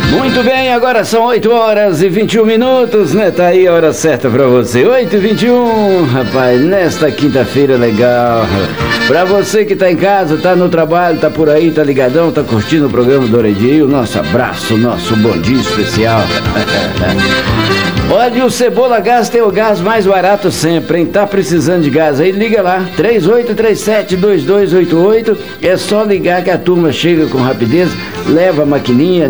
Muito bem, agora são 8 horas e 21 minutos, né? Tá aí a hora certa pra você. 8h21, rapaz, nesta quinta-feira legal. Pra você que tá em casa, tá no trabalho, tá por aí, tá ligadão, tá curtindo o programa do Oredinho, nosso abraço, nosso bom dia especial. Olha, o Cebola Gás tem o gás mais barato sempre, hein? Tá precisando de gás aí? Liga lá, 3837-2288. É só ligar que a turma chega com rapidez, leva a maquininha,